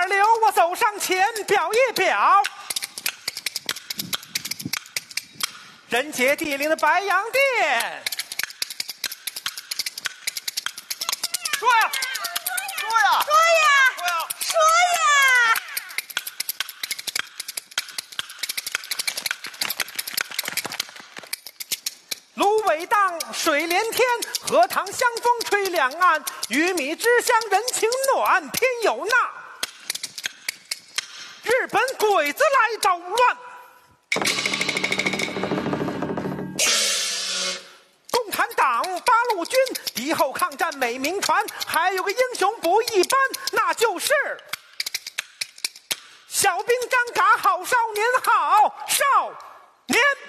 二流，我走上前表一表。人杰地灵的白洋淀，说呀， 说呀， 说呀， 说呀， 说呀！ 芦苇荡，水连天，荷塘香风吹两岸，鱼米之乡人情暖，偏有那日本鬼子来捣乱。共产党八路军敌后抗战美名传，还有个英雄不一般，那就是小兵张嘎好少年，好少年。